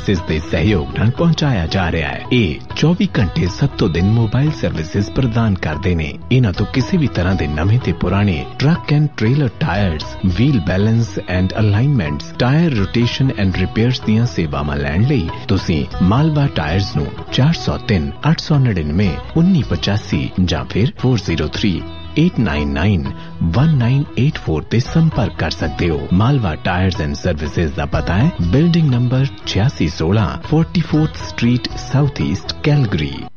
Services ਦੇ ਸਹਿਯੋਗ ਨਾਲ ਪਹੁੰਚਾਇਆ ਜਾ ਰਿਹਾ ਹੈ। ਇਹ 24 ਘੰਟੇ 7 ਦਿਨ ਮੋਬਾਈਲ ਸਰਵਿਸਿਜ਼ ਪ੍ਰਦਾਨ ਕਰਦੇ ਨੇ। ਇਹਨਾਂ ਤੋਂ ਕਿਸੇ ਵੀ ਤਰ੍ਹਾਂ ਦੇ ਨਵੇਂ ਤੇ ਪੁਰਾਣੇ truck and trailer tyres, wheel balance and ਅਲਾਈਨਮੈਂਟਸ, tyre rotation and repairs ਦੀਆਂ ਸੇਵਾਵਾਂ ਲੈਣ ਲਈ ਤੁਸੀਂ ਮਾਲਵਾ ਟਾਇਰਸ ਨੂੰ 403 899 1985 ਜਾਂ ਫਿਰ 403-899-1984 ਤੇ ਸੰਪਰਕ ਕਰ ਸਕਦੇ ਹੋ। ਮਾਲਵਾ ਟਾਇਰਸ ਐਂਡ ਸਰਵਿਸਿਜ਼ ਦਾ ਪਤਾ ਹੈ building number 8616 44th street, south East, Calgary.